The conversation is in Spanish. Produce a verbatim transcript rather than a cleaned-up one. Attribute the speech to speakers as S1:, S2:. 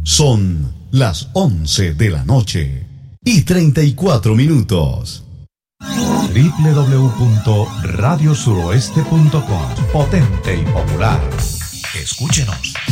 S1: Son las once de la noche y treinta y cuatro minutos.
S2: doble u doble u doble u punto radio suroeste punto com. Potente y popular. Escúchenos.